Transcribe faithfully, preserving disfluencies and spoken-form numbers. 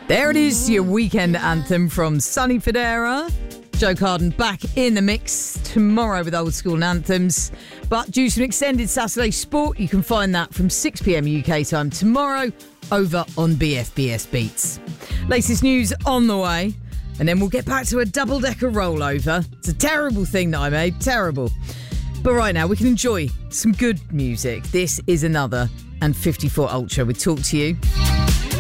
There it is, your weekend anthem from Sonny Fodera. Joe Carden back in the mix tomorrow with old school anthems. But due to an extended Saturday sport, you can find that from six p.m. U K time tomorrow over on B F B S Beats. Latest news on the way, and then we'll get back to a double-decker rollover. It's a terrible thing that I made, terrible. But right now, we can enjoy some good music. This is another and fifty-four Ultra with Talk to You.